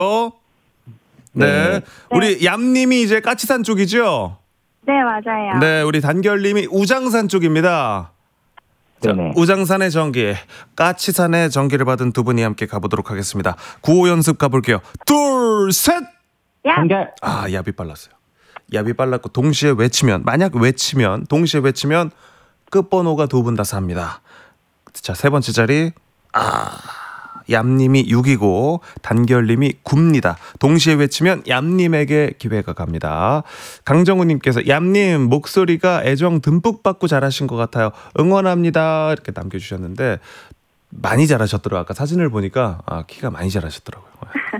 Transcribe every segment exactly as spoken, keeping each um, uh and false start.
어? 네. 네. 우리 얌님이 이제 까치산 쪽이죠? 네, 맞아요. 네, 우리 단결님이 우장산 쪽입니다. 자, 네네. 우장산의 전기, 까치산의 전기를 받은 두 분이 함께 가보도록 하겠습니다. 구호 연습 가볼게요. 둘, 셋! 야! 단결. 아, 얍이 빨랐어요. 얍이 빨랐고 동시에 외치면, 만약 외치면, 동시에 외치면 끝번호가 두 분 다 삽니다. 자, 세 번째 자리. 아, 얌님이 육이고 단결님이 구입니다. 동시에 외치면 얌님에게 기회가 갑니다. 강정우님께서 얌님 목소리가 애정 듬뿍 받고 잘하신 것 같아요. 응원합니다. 이렇게 남겨주셨는데 많이 잘하셨더라고요. 아까 사진을 보니까 아, 키가 많이 잘하셨더라고요.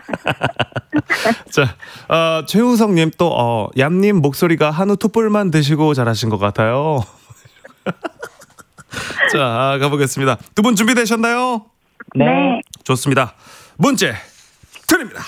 자, 어, 최우성님 또 어, 얌님 목소리가 한우 투뿔만 드시고 잘하신 것 같아요. 자, 가보겠습니다. 두 분 준비되셨나요? 네. 네. 좋습니다. 문제 드립니다.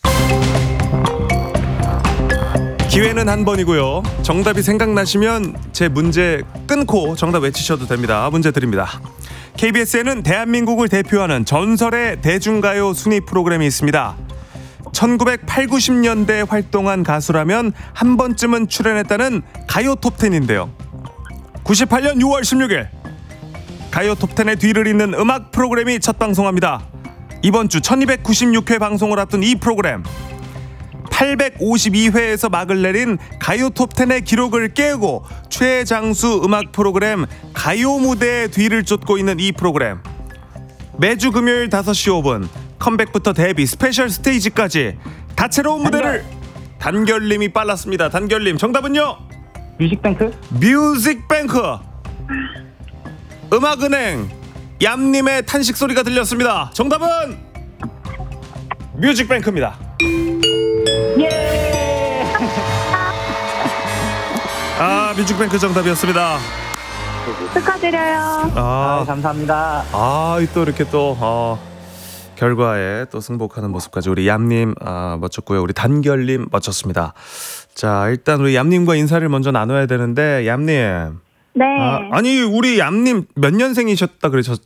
기회는 한 번이고요. 정답이 생각나시면 제 문제 끊고 정답 외치셔도 됩니다. 문제 드립니다. 케이비에스에는 대한민국을 대표하는 전설의 대중가요 순위 프로그램이 있습니다. 천구백팔십, 구십 년대 활동한 가수라면 한 번쯤은 출연했다는 가요 톱텐인데요. 구십팔 년 유월 십육일 가요 톱텐의 뒤를 잇는 음악 프로그램이 첫 방송합니다. 이번 주 천이백구십육 회 방송을 앞둔 이 프로그램, 팔백오십이 회에서 막을 내린 가요 톱텐의 기록을 깨고 최장수 음악 프로그램 가요 무대의 뒤를 쫓고 있는 이 프로그램, 매주 금요일 다섯 시 오 분 컴백부터 데뷔 스페셜 스테이지까지 다채로운 무대를 단결님이 빨랐습니다. 단결님 정답은요? 뮤직뱅크. 뮤직뱅크. 음악은행 얌님의 탄식 소리가 들렸습니다. 정답은 뮤직뱅크입니다. 예. 아, 뮤직뱅크 정답이었습니다. 축하드려요. 아, 아, 감사합니다. 아, 또 이렇게 또 어, 결과에 또 승복하는 모습까지 우리 얌님 아, 멋졌고요. 우리 단결님 멋졌습니다. 자, 일단 우리 얌님과 인사를 먼저 나눠야 되는데 얌님. 네. 아, 아니 우리 얌님 몇 년생이셨다 그러셨죠?